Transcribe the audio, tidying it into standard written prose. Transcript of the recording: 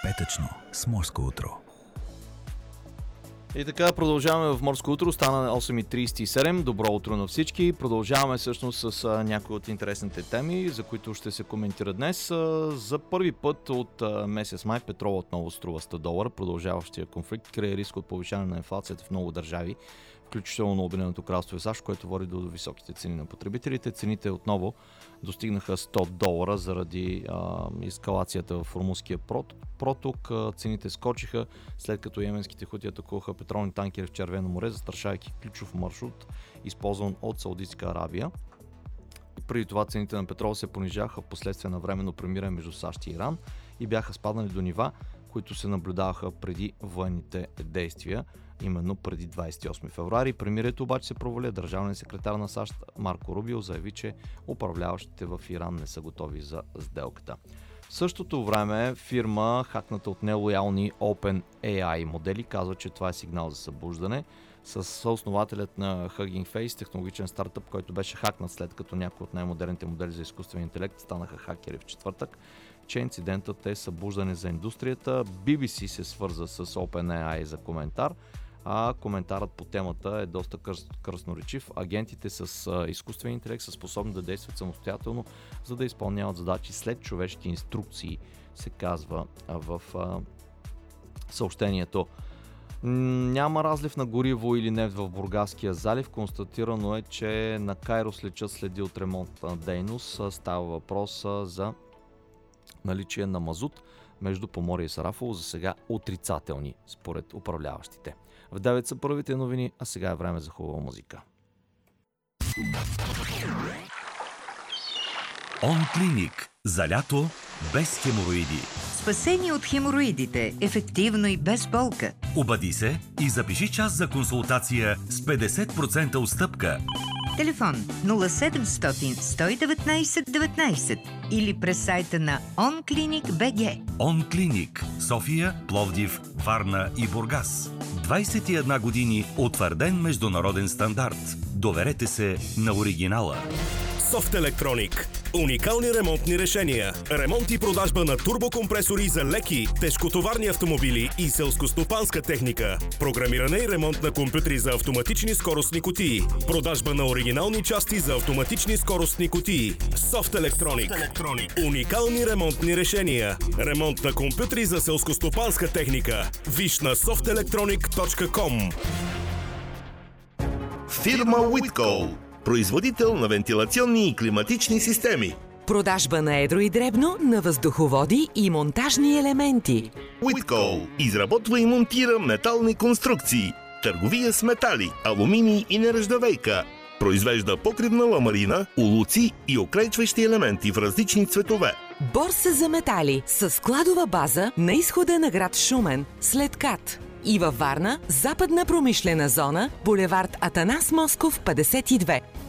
Петъчно с Морско утро. И така продължаваме в Морско утро, стана 8:37. Добро утро на всички. Продължаваме всъщност с някои от интересните теми, за които ще се коментира днес. За първи път от месец май петрола отново струва $100. Продължаващия конфликт крие риск от повишаване на инфлацията в много държави, включително на Обединеното кралство и САЩ, което води до високите цени на потребителите. Цените отново достигнаха $100 заради ескалацията в Ормузския проток. Цените скочиха след като йеменските хути атакуваха петролни танкери в Червено море, застрашавайки ключов маршрут, използван от Саудитска Арабия. Преди това цените на петрол се понижаха последствие на временно премиране между САЩ и Иран и бяха спаднали до нива, които се наблюдаваха преди военните действия, именно преди 28 февруари. Премирието обаче се провали. Държавният секретар на САЩ Марко Рубио заяви, че управляващите в Иран не са готови за сделката. В същото време фирма, хакната от нелоялни OpenAI модели, казва, че това е сигнал за събуждане. Съоснователят на Hugging Face, технологичен стартъп, който беше хакнат след като някои от най-модерните модели за изкуствен интелект станаха хакери в четвъртък, че инцидентът е събуждане за индустрията. BBC се свърза с OpenAI за коментар, а коментарът по темата е доста красноречив. Агентите с изкуствен интелект са способни да действат самостоятелно, за да изпълняват задачи след човешки инструкции, се казва в съобщението. Няма разлив на гориво или нефт в Бургаския залив. Констатирано е, че на Кайро сличат следи от ремонтна дейност. Става въпрос за наличие на мазут между Поморие и Сарафово, за сега отрицателни според управляващите. В 9 са първите новини, а сега е време за хубава музика. OnClinic. За лято без хемороиди. Спасение от хемороидите. Ефективно и без болка. Обади се и запиши час за консултация с 50% отстъпка. Телефон 0700 119 19 или през сайта на OnClinic BG. OnClinic. София, Пловдив, Варна и Бургас. 21 години утвърден международен стандарт. Доверете се на оригинала. Soft Electronic. Уникални ремонтни решения. Ремонт и продажба на турбокомпресори за леки, тежкотоварни автомобили и селскостопанска техника. Програмиране и ремонт на компютри за автоматични скоростни кутии. Продажба на оригинални части за автоматични скоростни кутии. Soft Electronic. Уникални ремонтни решения. Ремонт на компютри за селскостопанска техника. Виж на softelectronic.com. Фирма Whitco. Производител на вентилационни и климатични системи. Продажба на едро и дребно на въздуховоди и монтажни елементи. Whitco изработва и монтира метални конструкции. Търговия с метали, алуминий и нержавейка. Произвежда покривна ламарина, улуци и окрайчващи елементи в различни цветове. Борса за метали с складова база на изхода на град Шумен, след КАТ. И във Варна, западна промишлена зона, булевард Атанас Москов, 52.